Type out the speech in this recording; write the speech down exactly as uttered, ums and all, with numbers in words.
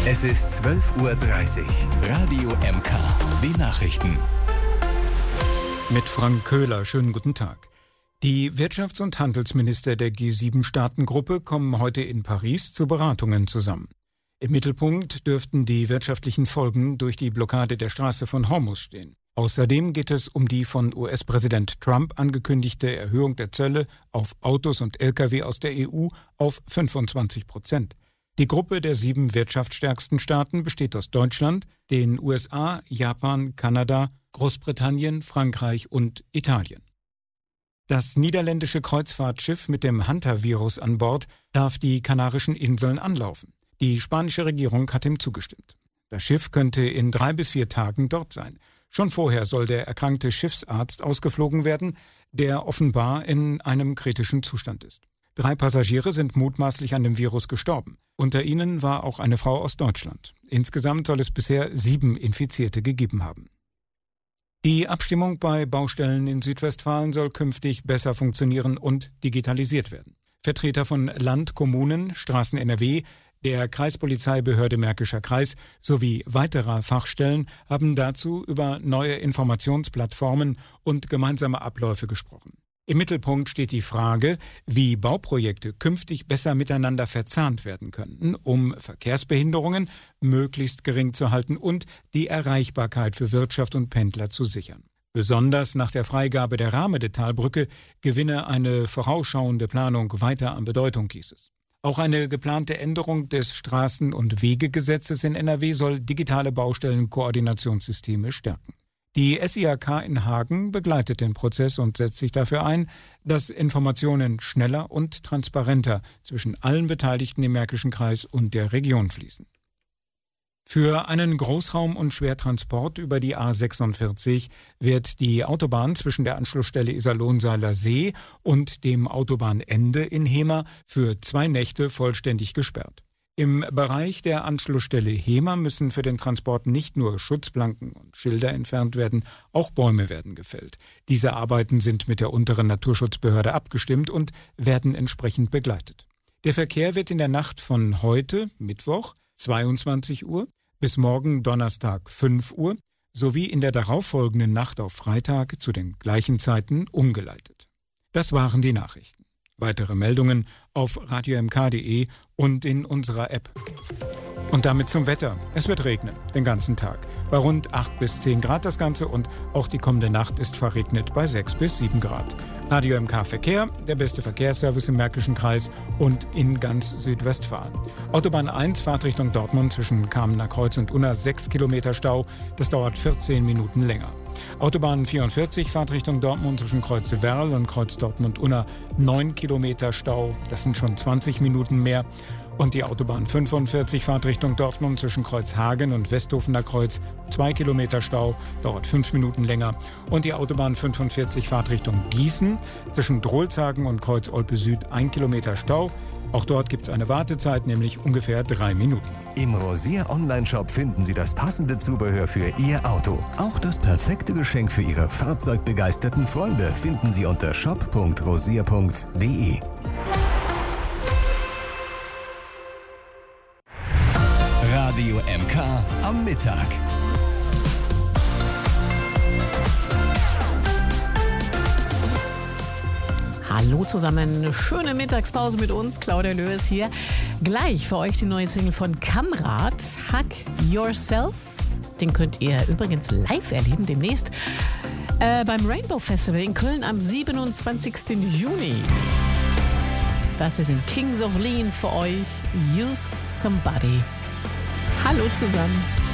Es ist zwölf Uhr dreißig. Radio M K. Die Nachrichten. Mit Frank Köhler. Schönen guten Tag. Die Wirtschafts- und Handelsminister der G sieben Staatengruppe kommen heute in Paris zu Beratungen zusammen. Im Mittelpunkt dürften die wirtschaftlichen Folgen durch die Blockade der Straße von Hormuz stehen. Außerdem geht es um die von U S-Präsident Trump angekündigte Erhöhung der Zölle auf Autos und L K W aus der E U auf fünfundzwanzig Prozent. Die Gruppe der sieben wirtschaftsstärksten Staaten besteht aus Deutschland, den U S A, Japan, Kanada, Großbritannien, Frankreich und Italien. Das niederländische Kreuzfahrtschiff mit dem Hanta-Virus an Bord darf die Kanarischen Inseln anlaufen. Die spanische Regierung hat ihm zugestimmt. Das Schiff könnte in drei bis vier Tagen dort sein. Schon vorher soll der erkrankte Schiffsarzt ausgeflogen werden, der offenbar in einem kritischen Zustand ist. Drei Passagiere sind mutmaßlich an dem Virus gestorben. Unter ihnen war auch eine Frau aus Deutschland. Insgesamt soll es bisher sieben Infizierte gegeben haben. Die Abstimmung bei Baustellen in Südwestfalen soll künftig besser funktionieren und digitalisiert werden. Vertreter von Land, Kommunen, Straßen N R W, der Kreispolizeibehörde Märkischer Kreis sowie weiterer Fachstellen haben dazu über neue Informationsplattformen und gemeinsame Abläufe gesprochen. Im Mittelpunkt steht die Frage, wie Bauprojekte künftig besser miteinander verzahnt werden könnten, um Verkehrsbehinderungen möglichst gering zu halten und die Erreichbarkeit für Wirtschaft und Pendler zu sichern. Besonders nach der Freigabe der Rahmede-Talbrücke gewinne eine vorausschauende Planung weiter an Bedeutung, hieß es. Auch eine geplante Änderung des Straßen- und Wegegesetzes in N R W soll digitale Baustellenkoordinationssysteme stärken. Die S I A K in Hagen begleitet den Prozess und setzt sich dafür ein, dass Informationen schneller und transparenter zwischen allen Beteiligten im Märkischen Kreis und der Region fließen. Für einen Großraum- und Schwertransport über die A sechsundvierzig wird die Autobahn zwischen der Anschlussstelle Iserlohn-Seiler See und dem Autobahnende in Hemer für zwei Nächte vollständig gesperrt. Im Bereich der Anschlussstelle Hemer müssen für den Transport nicht nur Schutzplanken und Schilder entfernt werden, auch Bäume werden gefällt. Diese Arbeiten sind mit der unteren Naturschutzbehörde abgestimmt und werden entsprechend begleitet. Der Verkehr wird in der Nacht von heute, Mittwoch, zweiundzwanzig Uhr, bis morgen Donnerstag, fünf Uhr, sowie in der darauffolgenden Nacht auf Freitag zu den gleichen Zeiten umgeleitet. Das waren die Nachrichten. Weitere Meldungen auf radio m k punkt d e und in unserer App. Und damit zum Wetter. Es wird regnen, den ganzen Tag. Bei rund acht bis zehn Grad das Ganze und auch die kommende Nacht ist verregnet bei sechs bis sieben Grad. Radio M K Verkehr, der beste Verkehrsservice im Märkischen Kreis und in ganz Südwestfalen. Autobahn eins, Fahrtrichtung Dortmund zwischen Kamener Kreuz und Unna, sechs Kilometer Stau. Das dauert vierzehn Minuten länger. Autobahn vierundvierzig, Fahrtrichtung Dortmund zwischen Kreuz Werl und Kreuz Dortmund-Unna, neun Kilometer Stau. Das sind schon zwanzig Minuten mehr. Und die Autobahn fünfundvierzig, Fahrtrichtung Dortmund zwischen Kreuz Hagen und Westhofener Kreuz, zwei Kilometer Stau, dauert fünf Minuten länger. Und die Autobahn fünfundvierzig, Fahrtrichtung Gießen zwischen Drolshagen und Kreuz Olpe Süd, ein Kilometer Stau. Auch dort gibt es eine Wartezeit, nämlich ungefähr drei Minuten. Im Rosier Online-Shop finden Sie das passende Zubehör für Ihr Auto. Auch das perfekte Geschenk für Ihre fahrzeugbegeisterten Freunde finden Sie unter shop punkt rosier punkt d e. Radio M K am Mittag. Hallo zusammen, schöne Mittagspause mit uns, Claudia Löhes hier. Gleich für euch die neue Single von Kamrat, Hug Yourself. Den könnt ihr übrigens live erleben demnächst äh, beim Rainbow Festival in Köln am siebenundzwanzigsten Juni. Das ist in Kings of Lean für euch, Use Somebody. Hallo zusammen.